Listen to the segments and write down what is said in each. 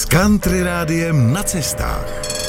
Country rádiem na cestách.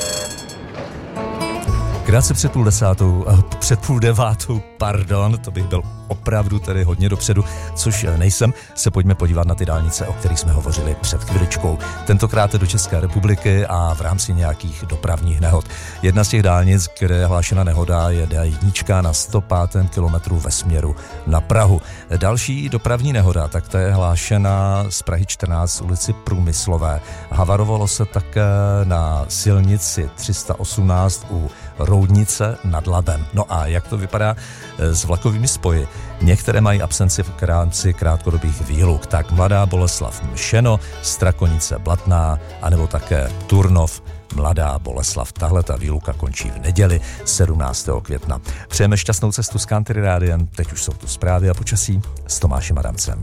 Krátce před půl devátou, to bych byl opravdu tedy hodně dopředu, což nejsem, se pojďme podívat na ty dálnice, o kterých jsme hovořili před chviličkou. Tentokrát do České republiky a v rámci nějakých dopravních nehod. Jedna z těch dálnic, kde je hlášena nehoda, je D1 na 105. kilometru ve směru na Prahu. Další dopravní nehoda, tak ta je hlášena z Prahy 14 ulici Průmyslové. Havarovalo se také na silnici 318 u Roudnice nad Labem. No a jak to vypadá s vlakovými spoji? Některé mají absenci v rámci krátkodobých výluk, tak Mladá Boleslav Mšeno, Strakonice Blatná, anebo také Turnov Mladá Boleslav. Tahle ta výluka končí v neděli 17. května. Přejeme šťastnou cestu s Country rádiem, teď už jsou tu zprávy a počasí s Tomášem Adamcem.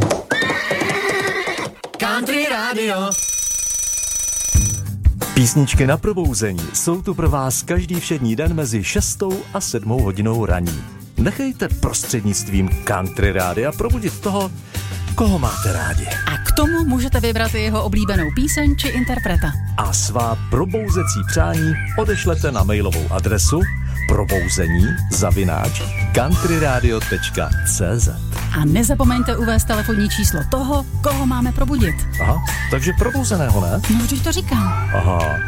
Country rádio. Písničky na probouzení jsou tu pro vás každý všední den mezi 6 a 7 hodinou raní. Nechejte prostřednictvím Country rádia probudit toho, koho máte rádi. A k tomu můžete vybrat jeho oblíbenou píseň či interpreta. A svá probouzecí přání odešlete na mailovou adresu probouzení@countryradio.cz. A nezapomeňte uvést telefonní číslo toho, koho máme probudit. Aha, takže probouzeného, ne? No, vždyť to říkám. Aha,